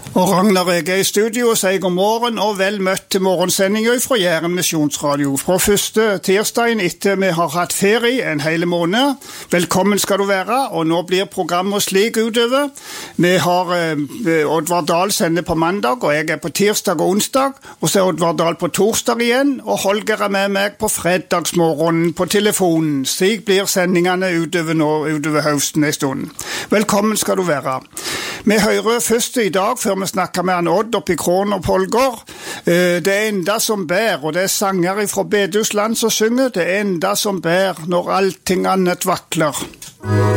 Og Ragnar Ege I studio og sier god morgen og vel møtt til morgensendingen fra Jæren Misjonsradio. Fra første tirsdagen etter vi har hatt ferie en hele måned. Velkommen skal du være, og nå blir programmet slik utover. Vi har Oddvar Dahl sender på mandag, og jeg på tirsdag og onsdag. Og så Oddvar Dahl på torsdag igjen, og Holger med meg på fredagsmorgenen på telefonen. Slik blir sendingene utover høsten en stund. Velkommen skal du være. Vi hører først I dag, før vi snakker med han Odd oppe I Krån og Polgård. Det enda som bær, og det sanger fra Bedusland som synger. Det enda som bær når allting annet vakler.